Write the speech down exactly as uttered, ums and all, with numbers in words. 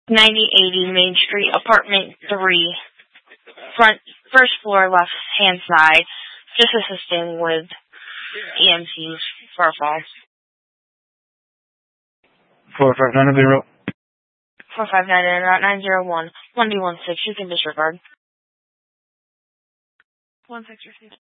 ninety eighty Main Street, apartment three, front, first floor, left hand side. Just assisting with E M Ts for a fall. four five nine zero. four five nine nine zero one one D one six. You can disregard. one six received.